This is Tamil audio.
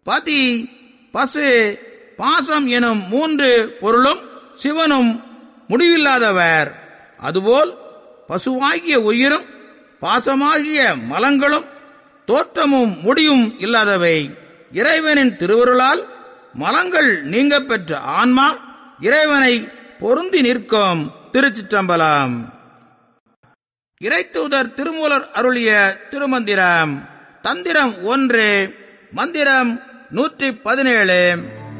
பதி, பசு, பாசம் எனும் 3 பொருளும் சிவனும் முடிவில்லாதவர். அதுபோல் பசுவாகிய உயிரும் பாசமாகிய மலங்களும் தோற்றமும் முடியும் இல்லாதவை. இறைவனின் திருவருளால் மலங்கள் நீங்க பெற்ற ஆன்மா இறைவனை பொருந்தி நிற்கும். திருச்சிற்றம்பலம். இறைத்தூதர் திருமூலர் அருளிய திருமந்திரம். தந்திரம் 1, மந்திரம் 117.